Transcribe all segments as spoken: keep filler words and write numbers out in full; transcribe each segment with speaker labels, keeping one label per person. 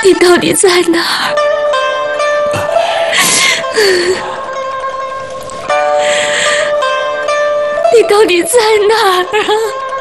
Speaker 1: 你到底在哪儿？你到底在哪儿啊？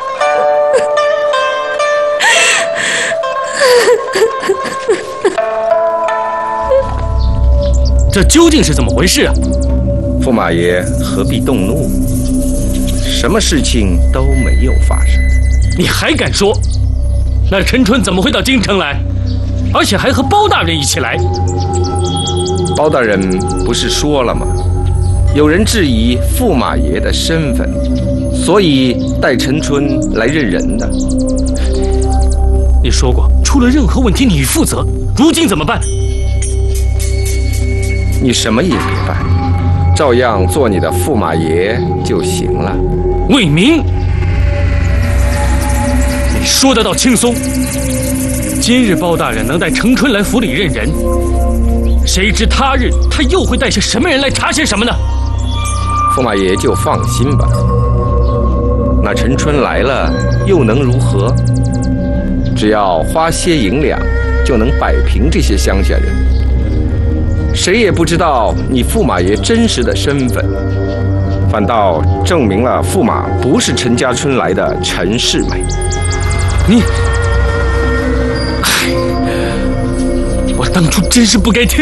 Speaker 2: 这究竟是怎么回事啊？
Speaker 3: 驸马爷何必动怒？什么事情都没有发生。
Speaker 2: 你还敢说？那陈春怎么会到京城来？而且还和包大人一起来？
Speaker 3: 包大人不是说了吗？有人质疑驸马爷的身份，所以带陈春来认人的。
Speaker 2: 你说过，出了任何问题你负责。如今怎么办？
Speaker 3: 你什么也别办，照样做你的驸马爷就行了。
Speaker 2: 魏明，你说得倒轻松。今日包大人能带程春来府里认人，谁知他日他又会带些什么人来查些什么呢？
Speaker 3: 驸马爷就放心吧。那陈春来了又能如何？只要花些银两，就能摆平这些乡下人。谁也不知道你驸马爷真实的身份，反倒证明了驸马不是陈家村来的陈世美。
Speaker 2: 你，唉，我当初真是不该听。